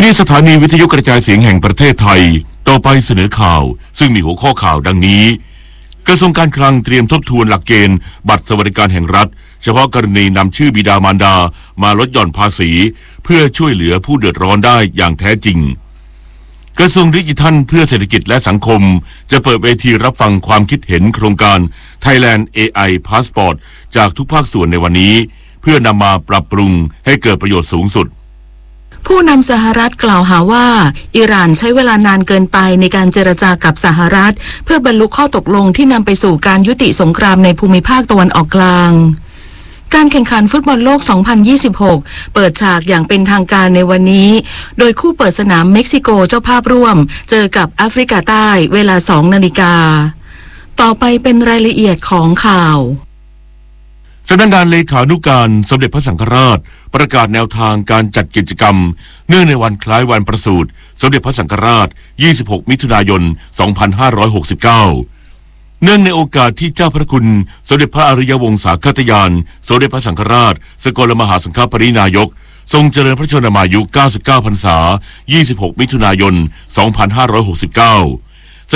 นี้สถานีวิทยุกระจายเสียงแห่งประเทศไทยต่อไปเสนอข่าวซึ่งมีหัวข้อข่าวดังนี้กระทรวงการคลังเตรียมทบทวนหลักเกณฑ์บัตรสวัสดิการแห่งรัฐเฉพาะกรณีนำชื่อบิดามารดามาลดหย่อนภาษีเพื่อช่วยเหลือผู้เดือดร้อนได้อย่างแท้จริงกระทรวงดิจิทัลเพื่อเศรษฐกิจและสังคมจะเปิดเวทีรับฟังความคิดเห็นโครงการ Thailand AI Passport จากทุกภาคส่วนในวันนี้เพื่อนำมาปรับปรุงให้เกิดประโยชน์สูงสุดผู้นำสหรัฐกล่าวหาว่าอิหร่านใช้เวลานานเกินไปในการเจรจากับสหรัฐเพื่อบรรลุข้อตกลงที่นำไปสู่การยุติสงครามในภูมิภาคตะวันออกกลางการแข่งขันฟุตบอลโลก 2026 เปิดฉากอย่างเป็นทางการในวันนี้โดยคู่เปิดสนามเม็กซิโกเจ้าภาพร่วมเจอกับแอฟริกาใต้เวลา 2 นาฬิกาต่อไปเป็นรายละเอียดของข่าวสำนักงานเลขานุการสมเด็จพระสังฆราชประกาศแนวทางการจัดกิจกรรมเนื่องในวันคล้ายวันประสูติสมเด็จพระสังฆราช 26 มิถุนายน 2569 เนื่องในโอกาสที่เจ้าพระคุณสมเด็จพระอริยวงศาคตยานสมเด็จพระสังฆราชสกลมหาสังฆปรินายกทรงเจริญพระชนมายุ 99 พรรษา 26 มิถุนายน 2569